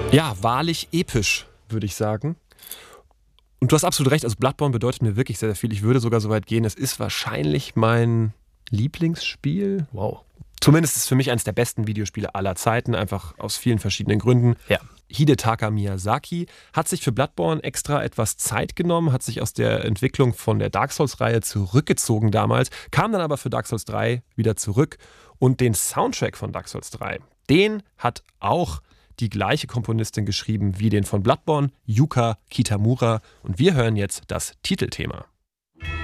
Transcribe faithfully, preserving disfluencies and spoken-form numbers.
Ja, wahrlich episch, würde ich sagen. Und du hast absolut recht, also Bloodborne bedeutet mir wirklich sehr, sehr viel. Ich würde sogar so weit gehen, es ist wahrscheinlich mein Lieblingsspiel. Wow. Zumindest ist es für mich eines der besten Videospiele aller Zeiten, einfach aus vielen verschiedenen Gründen. Ja. Hidetaka Miyazaki hat sich für Bloodborne extra etwas Zeit genommen, hat sich aus der Entwicklung von der Dark Souls-Reihe zurückgezogen damals, kam dann aber für Dark Souls drei wieder zurück und den Soundtrack von Dark Souls drei, den hat auch die gleiche Komponistin geschrieben wie den von Bloodborne, Yuka Kitamura, und wir hören jetzt das Titelthema.